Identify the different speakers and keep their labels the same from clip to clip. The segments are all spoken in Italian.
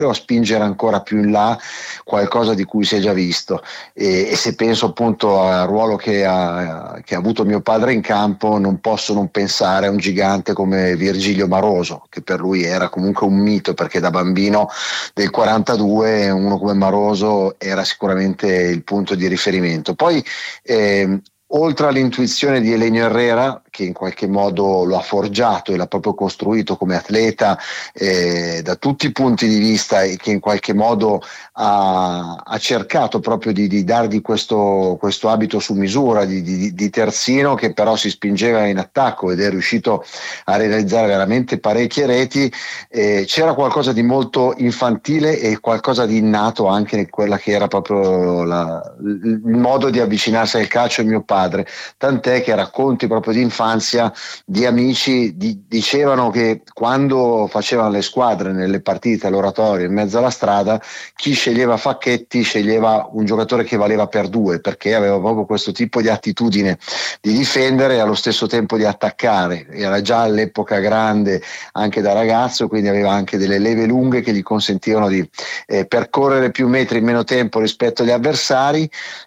Speaker 1: o spingere ancora più in là qualcosa di cui si è già visto. E se penso appunto al ruolo che ha avuto mio padre in campo, non posso non pensare a un gigante come Virgilio Maroso, che per lui era comunque un mito, perché da bambino del 42 uno come Maroso era sicuramente il punto di riferimento. Poi oltre all'intuizione di Elenio Herrera, che in qualche modo lo ha forgiato e l'ha proprio costruito come atleta da tutti i punti di vista, e che in qualche modo ha cercato proprio di dargli questo abito su misura di terzino, che però si spingeva in attacco ed è riuscito a realizzare veramente parecchie reti. C'era qualcosa di molto infantile e qualcosa di innato anche in quella che era proprio il modo di avvicinarsi al calcio di mio padre, tant'è che racconti proprio di infanzia di amici dicevano che quando facevano le squadre nelle partite all'oratorio in mezzo alla strada, chi sceglieva Facchetti sceglieva un giocatore che valeva per due, perché aveva proprio questo tipo di attitudine di difendere e allo stesso tempo di attaccare. Era già all'epoca grande anche da ragazzo, quindi aveva anche delle leve lunghe che gli consentivano di percorrere più metri in meno tempo rispetto agli avversari,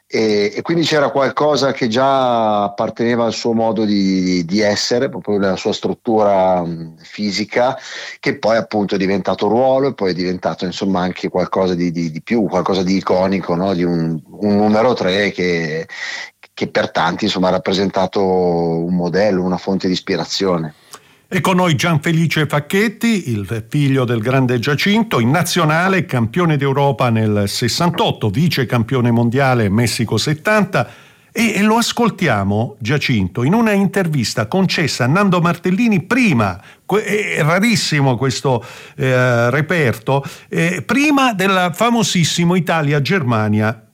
Speaker 1: e quindi c'era qualcosa che già apparteneva al suo modo di essere, proprio nella sua struttura fisica, che poi appunto è diventato ruolo e poi è diventato insomma anche qualcosa di più, qualcosa di iconico, no? Di un numero 3 che per tanti insomma ha rappresentato un modello, una fonte di ispirazione.
Speaker 2: E con noi Gianfelice Facchetti, il figlio del grande Giacinto, in nazionale campione d'Europa nel 68, vice campione mondiale Messico 70, e lo ascoltiamo, Giacinto, in una intervista concessa a Nando Martellini prima, è rarissimo questo reperto, prima del famosissimo Italia-Germania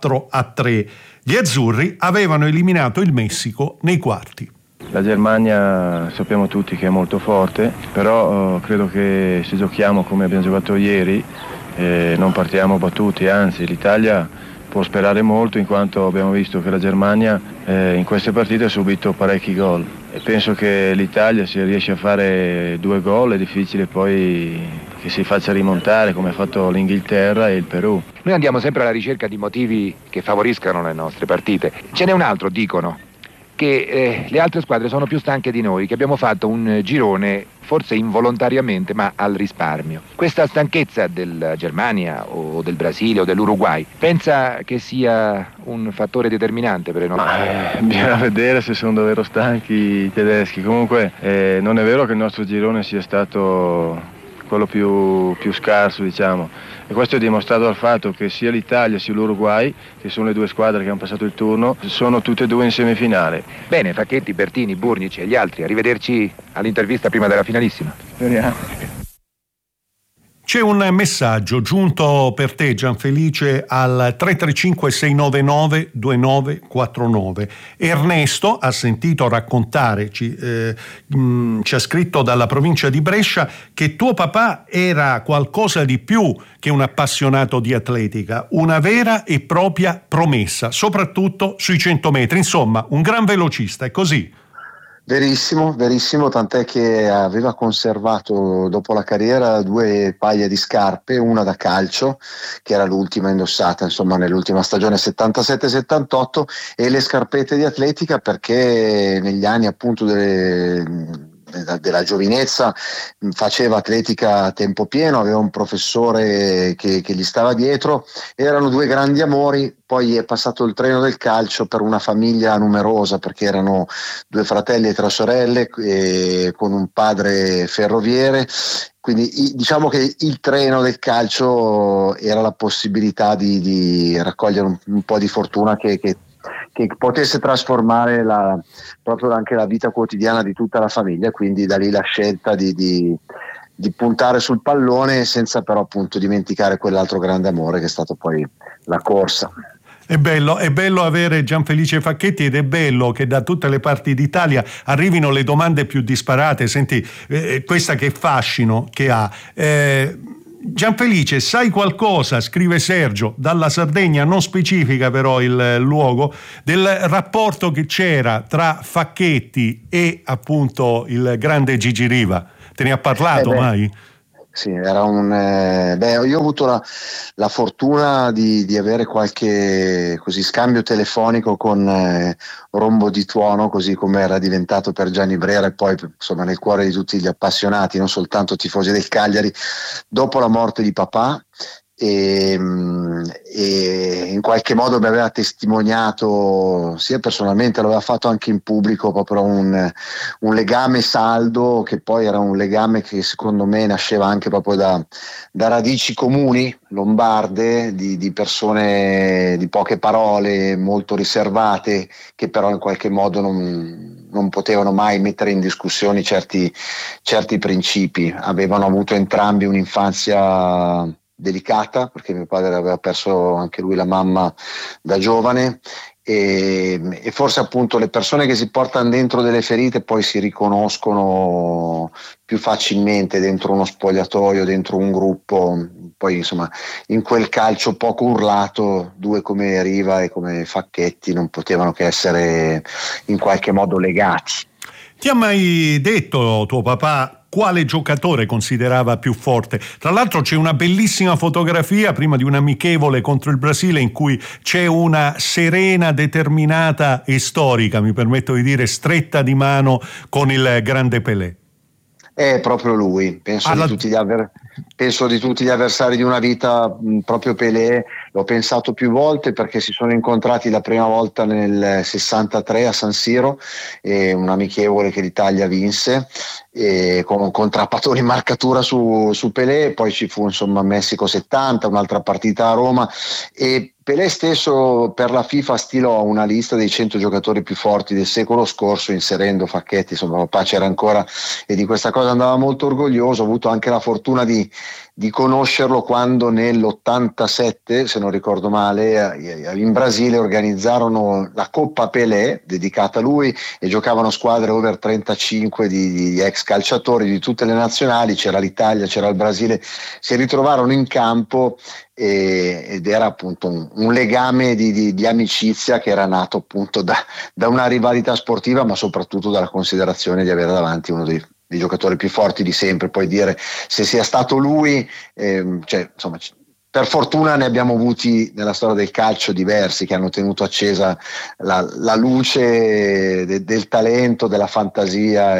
Speaker 2: 4-3. Gli azzurri avevano eliminato il Messico nei quarti.
Speaker 3: La Germania sappiamo tutti che è molto forte, però credo che se giochiamo come abbiamo giocato ieri non partiamo battuti, anzi l'Italia può sperare molto, in quanto abbiamo visto che la Germania in queste partite ha subito parecchi gol, e penso che l'Italia, se riesce a fare 2 gol, è difficile poi che si faccia rimontare come ha fatto l'Inghilterra e il Perù.
Speaker 4: Noi andiamo sempre alla ricerca di motivi che favoriscano le nostre partite. Ce n'è un altro, dicono, che le altre squadre sono più stanche di noi, che abbiamo fatto un girone forse involontariamente ma al risparmio. Questa stanchezza della Germania o del Brasile o dell'Uruguay, pensa che sia un fattore determinante per i nostri?
Speaker 3: Bisogna vedere se sono davvero stanchi i tedeschi. Comunque non è vero che il nostro girone sia stato quello più scarso, diciamo, e questo è dimostrato dal fatto che sia l'Italia sia l'Uruguay, che sono le 2 squadre che hanno passato il turno, sono tutte e 2 in semifinale.
Speaker 4: Bene, Facchetti, Bertini, Burnici e gli altri, arrivederci all'intervista prima della finalissima.
Speaker 3: Speriamo.
Speaker 2: C'è un messaggio giunto per te, Gianfelice, al 335 699 2949. Ernesto ha sentito raccontare, ci ha scritto dalla provincia di Brescia, che tuo papà era qualcosa di più che un appassionato di atletica, una vera e propria promessa, soprattutto sui 100 metri. Insomma, un gran velocista, è così?
Speaker 1: Verissimo, verissimo, tant'è che aveva conservato dopo la carriera 2 paia di scarpe, una da calcio, che era l'ultima indossata insomma nell'ultima stagione 77-78, e le scarpette di atletica, perché negli anni appunto della giovinezza faceva atletica a tempo pieno, aveva un professore che gli stava dietro, erano 2 grandi amori. Poi è passato il treno del calcio per una famiglia numerosa, perché erano 2 fratelli e 3 sorelle con un padre ferroviere, quindi diciamo che il treno del calcio era la possibilità di raccogliere un po' di fortuna che potesse trasformare proprio anche la vita quotidiana di tutta la famiglia. Quindi da lì la scelta di puntare sul pallone, senza però appunto dimenticare quell'altro grande amore che è stato poi la corsa.
Speaker 2: È bello avere Gianfelice Facchetti, ed è bello che da tutte le parti d'Italia arrivino le domande più disparate. Senti, questa che fascino che ha. Gianfelice, sai qualcosa, scrive Sergio dalla Sardegna, non specifica però il luogo, del rapporto che c'era tra Facchetti e appunto il grande Gigi Riva? Te ne ha parlato mai?
Speaker 1: Sì, era io ho avuto la fortuna di avere qualche così scambio telefonico con Rombo di Tuono, così come era diventato per Gianni Brera e poi insomma nel cuore di tutti gli appassionati, non soltanto tifosi del Cagliari, dopo la morte di papà. E in qualche modo mi aveva testimoniato sia personalmente, l'aveva fatto anche in pubblico, proprio un legame saldo, che poi era un legame che secondo me nasceva anche proprio da radici comuni lombarde, di persone di poche parole, molto riservate, che però in qualche modo non potevano mai mettere in discussione certi principi. Avevano avuto entrambi un'infanzia delicata, perché mio padre aveva perso anche lui la mamma da giovane, e forse appunto le persone che si portano dentro delle ferite poi si riconoscono più facilmente dentro uno spogliatoio, dentro un gruppo. Poi insomma in quel calcio poco urlato, due come Riva e come Facchetti non potevano che essere in qualche modo legati.
Speaker 2: Ti ha mai detto tuo papà quale giocatore considerava più forte? Tra l'altro c'è una bellissima fotografia prima di un amichevole contro il Brasile in cui c'è una Serena determinata e storica, mi permetto di dire, stretta di mano con il grande Pelé.
Speaker 1: È proprio lui, penso di tutti gli avversari di una vita, proprio Pelé. L'ho pensato più volte perché si sono incontrati la prima volta nel 63 a San Siro, un amichevole che l'Italia vinse, con contrappatori in marcatura su Pelé. Poi ci fu insomma Messico 70, un'altra partita a Roma, e Pelé stesso per la FIFA stilò una lista dei 100 giocatori più forti del secolo scorso, inserendo Facchetti. Insomma, papà c'era ancora e di questa cosa andava molto orgoglioso. Ho avuto anche la fortuna di conoscerlo quando nell'87, se non ricordo male, in Brasile organizzarono la Coppa Pelé dedicata a lui e giocavano squadre over 35 di ex calciatori di tutte le nazionali. C'era l'Italia, c'era il Brasile, si ritrovarono in campo ed era appunto un legame di amicizia che era nato appunto da una rivalità sportiva, ma soprattutto dalla considerazione di avere davanti uno dei giocatori più forti di sempre. Poi dire se sia stato lui, insomma, per fortuna ne abbiamo avuti nella storia del calcio diversi che hanno tenuto accesa la luce del talento, della fantasia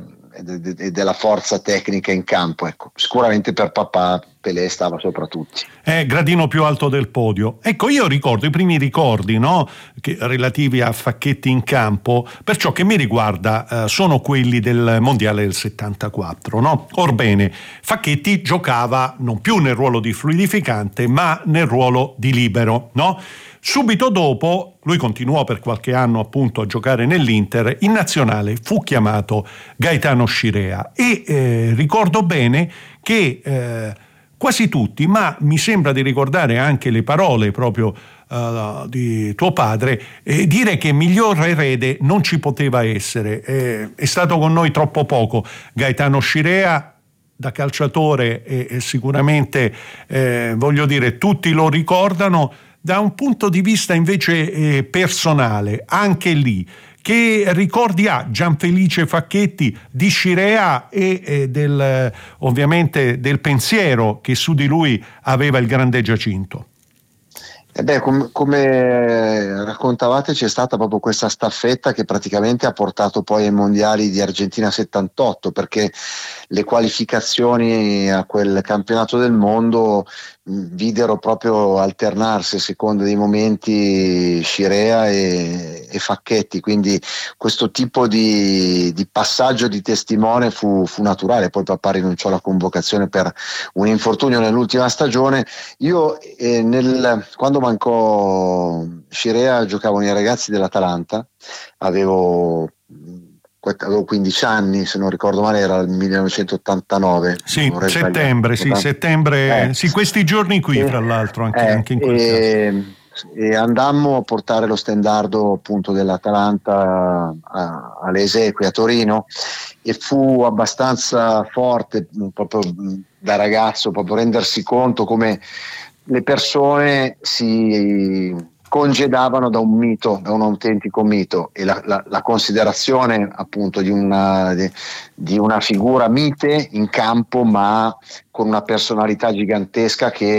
Speaker 1: e della forza tecnica in campo. Ecco, sicuramente per papà Pelé stava sopra tutti.
Speaker 2: Gradino più alto del podio. Ecco, io ricordo i primi ricordi, no, relativi a Facchetti in campo, per ciò che mi riguarda sono quelli del mondiale del 74, no? Orbene, Facchetti giocava non più nel ruolo di fluidificante ma nel ruolo di libero, no? Subito dopo, lui continuò per qualche anno appunto a giocare nell'Inter, in nazionale fu chiamato Gaetano Scirea e ricordo bene che quasi tutti, ma mi sembra di ricordare anche le parole proprio di tuo padre, dire che miglior erede non ci poteva essere. È stato con noi troppo poco Gaetano Scirea, da calciatore, e sicuramente voglio dire tutti lo ricordano. Da un punto di vista invece personale, anche lì, che ricordi ha Gianfelice Facchetti di Scirea e ovviamente del pensiero che su di lui aveva il grande Giacinto?
Speaker 1: Come raccontavate, c'è stata proprio questa staffetta che praticamente ha portato poi ai mondiali di Argentina 78, perché le qualificazioni a quel campionato del mondo videro proprio alternarsi a seconda dei momenti Scirea e Facchetti, quindi questo tipo di passaggio di testimone fu naturale. Poi papà rinunciò alla convocazione per un infortunio nell'ultima stagione. Io quando mancò Scirea giocavo nei ragazzi dell'Atalanta, avevo 15 anni, se non ricordo male era il 1989.
Speaker 2: Sì, settembre, sì, questi giorni qui fra l'altro anche in quel caso.
Speaker 1: E andammo a portare lo stendardo appunto dell'Atalanta alle esequie a Torino, e fu abbastanza forte proprio da ragazzo proprio rendersi conto come le persone si congedavano da un mito, da un autentico mito, e la considerazione appunto di una figura mite in campo, ma con una personalità gigantesca che